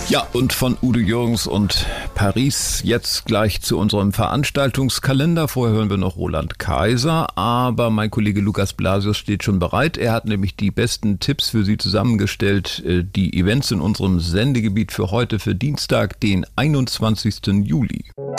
Ja, und von Udo Jürgens und Paris jetzt gleich zu unserem Veranstaltungskalender. Vorher hören wir noch Roland Kaiser, aber mein Kollege Lukas Blasius steht schon bereit. Er hat nämlich die besten Tipps für Sie zusammengestellt, die Events in unserem Sendegebiet für heute, für Dienstag, den 21. Juli.